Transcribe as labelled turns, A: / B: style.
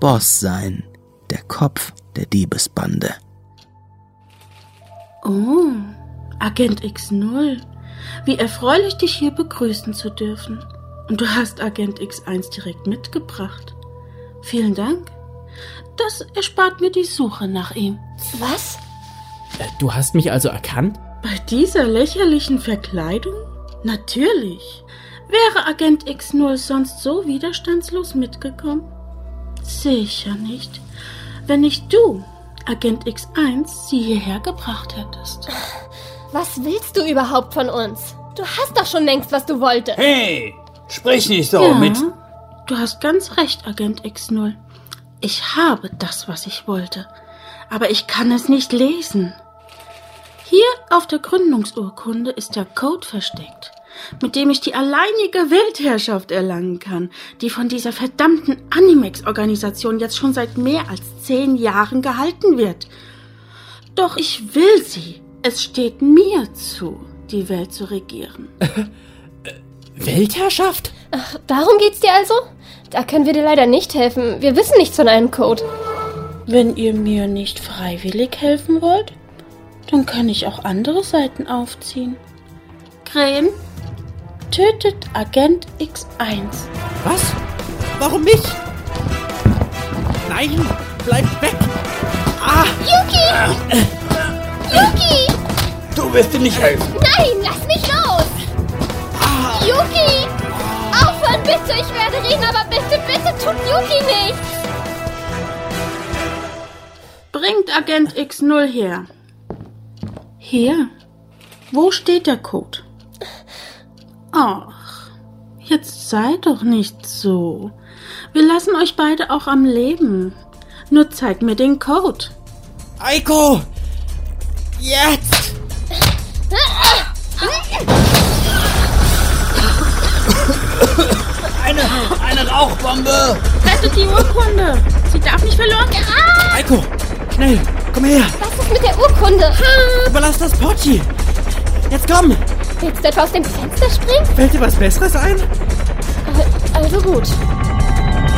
A: Boss sein, der Kopf der Diebesbande.
B: Oh, Agent X0. Wie erfreulich, dich hier begrüßen zu dürfen. Und du hast Agent X1 direkt mitgebracht. Vielen Dank. Das erspart mir die Suche nach ihm.
C: Was?
D: Du hast mich also erkannt?
B: Bei dieser lächerlichen Verkleidung? Natürlich. Wäre Agent X0 sonst so widerstandslos mitgekommen? Sicher nicht. Wenn nicht du, Agent X1, sie hierher gebracht hättest.
C: Was willst du überhaupt von uns? Du hast doch schon längst, was du wolltest.
E: Hey, sprich nicht so
B: Ja,
E: mit...
B: Du hast ganz recht, Agent X0. Ich habe das, was ich wollte. Aber ich kann es nicht lesen. Hier auf der Gründungsurkunde ist der Code versteckt, mit dem ich die alleinige Weltherrschaft erlangen kann, die von dieser verdammten Animex-Organisation jetzt schon seit mehr als 10 Jahren gehalten wird. Doch ich will sie. Es steht mir zu, die Welt zu regieren.
D: Weltherrschaft?
C: Ach, darum geht's dir also? Da können wir dir leider nicht helfen. Wir wissen nichts von einem Code.
B: Wenn ihr mir nicht freiwillig helfen wollt, dann kann ich auch andere Seiten aufziehen. Krähen, tötet Agent X1.
D: Was? Warum mich? Nein, bleib weg! Ah!
C: Yuki! Yuki!
E: Du wirst dir nicht helfen.
C: Nein, lass mich los! Yuki! Aufhören, bitte! Ich werde reden, aber bitte, bitte tut Yuki nichts!
B: Bringt Agent X0 her. Hier. Wo steht der Code? Ach, jetzt sei doch nicht so. Wir lassen euch beide auch am Leben. Nur zeig mir den Code.
D: Aiko! Jetzt!
E: Eine Rauchbombe!
B: Rettet die Urkunde. Sie darf nicht verloren gehen.
D: Aiko, schnell, komm her!
C: Was ist mit der Urkunde?
D: Überlass das Pochi! Jetzt komm!
C: Willst du etwa aus dem Fenster springen?
D: Fällt dir was Besseres ein?
C: Also gut.